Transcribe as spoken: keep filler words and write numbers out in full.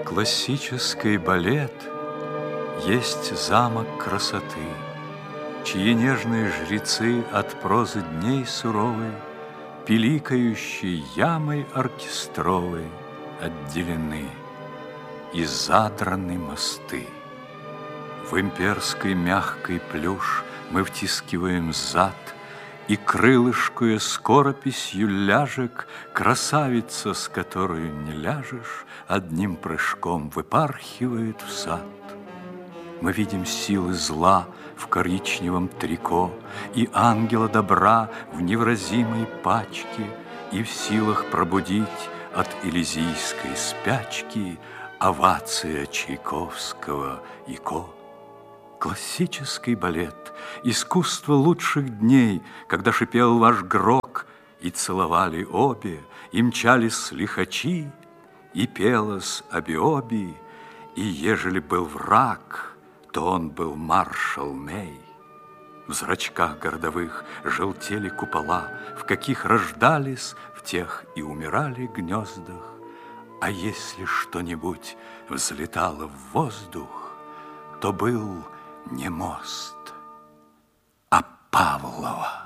Классический балет есть замок красоты, чьи нежные жрецы от прозы дней суровой пиликающей ямой оркестровой отделены и задраны мосты. В имперской мягкой плюш мы втискиваем зад, и крылышкою скорописью ляжек красавица, с которой не ляжешь, одним прыжком выпархивает в сад. Мы видим силы зла в коричневом трико и ангела добра в невразимой пачке, и в силах пробудить от элизийской спячки овация Чайковского и ко. Классический балет, искусство лучших дней, когда шипел ваш грок, и целовали обе, и мчались лихачи, и пелось обе-оби, и ежели был враг, то он был маршал Ней. В зрачках городовых желтели купола, в каких рождались, в тех и умирали гнездах. А если что-нибудь взлетало в воздух, то был не мост, а Павлова.